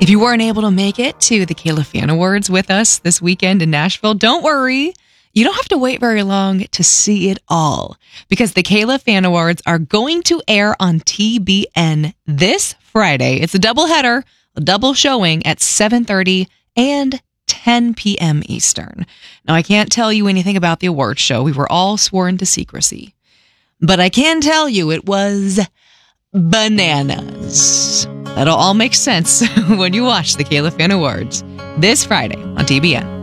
If you weren't able to make it to the Kayla Fan Awards with us this weekend in Nashville, don't worry. You don't have to wait very long to see it all, because the Kayla Fan Awards are going to air on TBN this Friday. It's a doubleheader, a double showing at 7:30 and 10 p.m. Eastern. Now, I can't tell you anything about the awards show. We were all sworn to secrecy. But I can tell you it was bananas. That'll all make sense when you watch the Kayla Fan Awards this Friday on TBN.